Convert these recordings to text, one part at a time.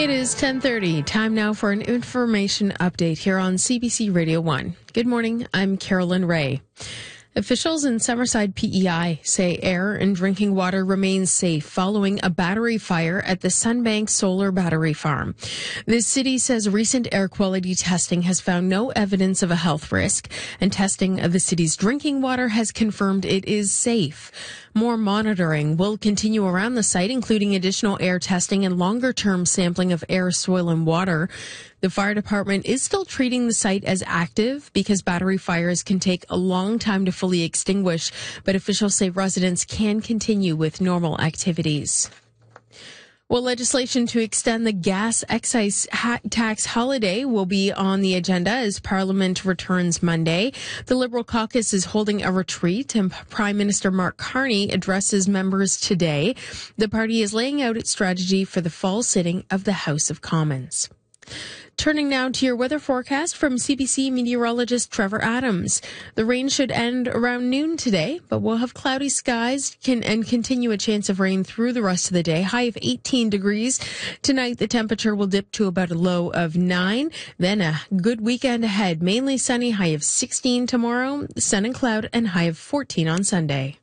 It is 10:30. Time now for an information update here on CBC Radio 1. Good morning. I'm Carolyn Ray. Officials in Summerside PEI say air and drinking water remains safe following a battery fire at the Sunbank Solar Battery Farm. The city says recent air quality testing has found no evidence of a health risk, and testing of the city's drinking water has confirmed it is safe. More monitoring will continue around the site, including additional air testing and longer-term sampling of air, soil, and water. The fire department is still treating the site as active because battery fires can take a long time to fully extinguish, but officials say residents can continue with normal activities. Well, legislation to extend the gas excise tax holiday will be on the agenda as Parliament returns Monday. The Liberal caucus is holding a retreat, and Prime Minister Mark Carney addresses members today. The party is laying out its strategy for the fall sitting of the House of Commons. Turning now to your weather forecast from CBC meteorologist Trevor Adams. The rain should end around noon today, but we'll have cloudy skies and continue a chance of rain through the rest of the day. High of 18 degrees. Tonight, the temperature will dip to about a low of 9. Then a good weekend ahead. Mainly sunny, high of 16 tomorrow. Sun and cloud, and high of 14 on Sunday.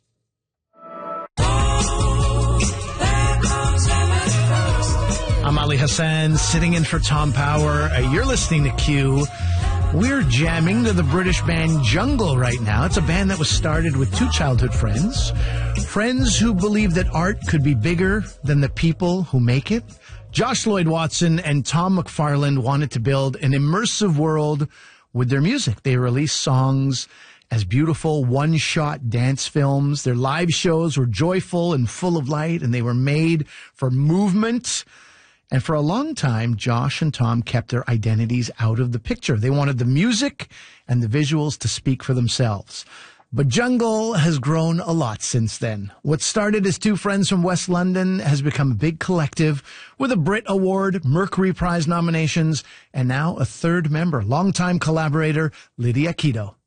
I'm Ali Hassan, sitting in for Tom Power. You're listening to Q. We're jamming to the British band Jungle right now. It's a band that was started with two childhood friends. Friends who believe that art could be bigger than the people who make it. Josh Lloyd Watson and Tom McFarland wanted to build an immersive world with their music. They released songs as beautiful one-shot dance films. Their live shows were joyful and full of light, and they were made for movement. And for a long time, Josh and Tom kept their identities out of the picture. They wanted the music and the visuals to speak for themselves. But Jungle has grown a lot since then. What started as two friends from West London has become a big collective with a Brit Award, Mercury Prize nominations, and now a third member, longtime collaborator Lydia Quito.